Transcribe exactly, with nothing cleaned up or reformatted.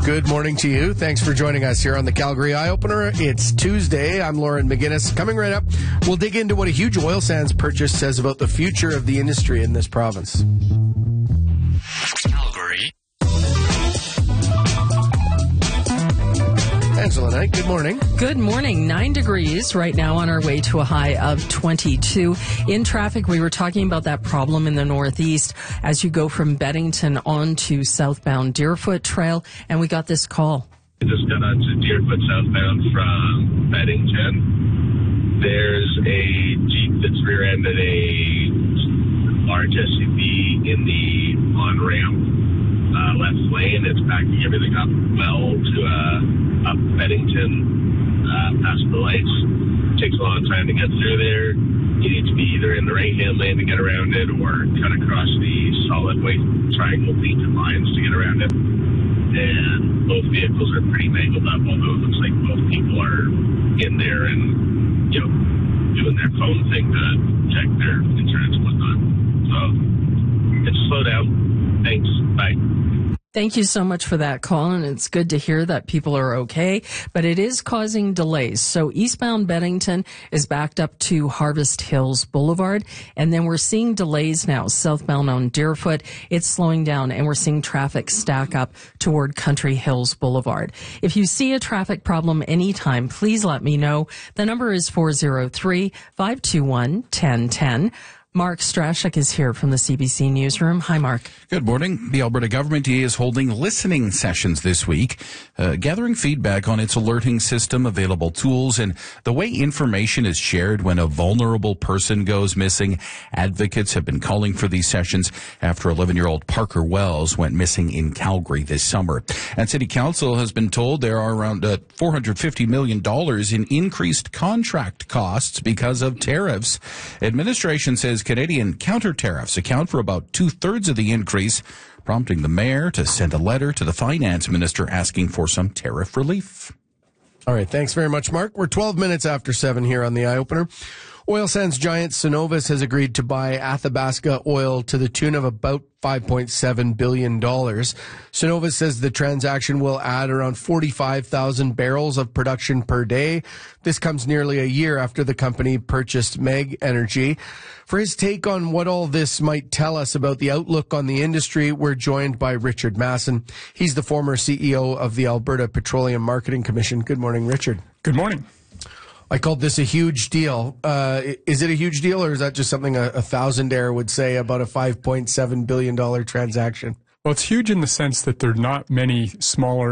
Good morning to you. Thanks for joining us here on the Calgary Eye Opener. It's Tuesday. I'm Lauren McGinnis. Coming right up, we'll dig into what a huge oil sands purchase says about the future of the industry in this province. Calgary. Angela Knight, good morning. Good morning. Nine degrees right now on our way to a high of twenty-two. In traffic, we were talking about that problem in the northeast as you go from Beddington on to southbound Deerfoot Trail, and we got this call. I just got onto Deerfoot southbound from Beddington. There's a Jeep that's rear-ended a large S U V in the on-ramp. Uh, left lane. It's backing everything up well to uh, up Beddington, uh, past the lights. Takes a long time to get through there. You need to be either in the right-hand lane to get around it or cut across the solid white triangle painted lines to get around it. And both vehicles are pretty mangled up, although it looks like both people are in there and, you know, doing their phone thing to check their insurance and whatnot. So, it's slow down. Thanks. Bye. Thank you so much for that call, and it's good to hear that people are okay, but it is causing delays. So eastbound Beddington is backed up to Harvest Hills Boulevard, and then we're seeing delays now southbound on Deerfoot. It's slowing down, and we're seeing traffic stack up toward Country Hills Boulevard. If you see a traffic problem anytime, please let me know. The number is four oh three, five two one, one oh one oh. Mark Strashik is here from the C B C Newsroom. Hi, Mark. Good morning. The Alberta government is holding listening sessions this week, uh, gathering feedback on its alerting system, available tools, and the way information is shared when a vulnerable person goes missing. Advocates have been calling for these sessions after eleven-year-old Parker Wells went missing in Calgary this summer. And City Council has been told there are around uh, four hundred fifty million dollars in increased contract costs because of tariffs. Administration says Canadian counter tariffs account for about two-thirds of the increase, prompting the mayor to send a letter to the finance minister asking for some tariff relief. All right, thanks very much, Mark. We're twelve minutes after seven here on the Eye Opener. Oil sands giant Cenovus has agreed to buy Athabasca Oil to the tune of about five point seven billion dollars. Cenovus says the transaction will add around forty-five thousand barrels of production per day. This comes nearly a year after the company purchased Meg Energy. For his take on what all this might tell us about the outlook on the industry, we're joined by Richard Masson. He's the former C E O of the Alberta Petroleum Marketing Commission. Good morning, Richard. Good morning. I called this a huge deal. Uh, is it a huge deal, or is that just something a, a thousandaire would say about a five point seven billion dollars transaction? Well, it's huge in the sense that there are not many smaller